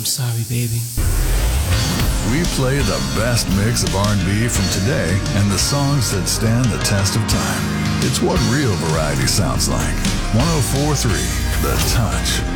sorry, baby. We play the best mix of R&B from today and the songs that stand the test of time. It's what real variety sounds like. 104.3 The Touch.